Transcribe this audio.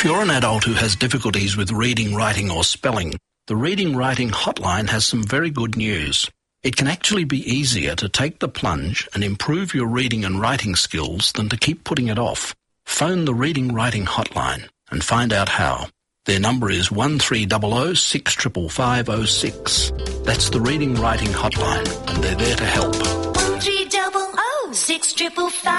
If you're an adult who has difficulties with reading, writing or spelling, the Reading Writing Hotline has some very good news. It can actually be easier to take the plunge and improve your reading and writing skills than to keep putting it off. Phone the Reading Writing Hotline and find out how. Their number is 1300 65506. That's the Reading Writing Hotline, and they're there to help. 1300 655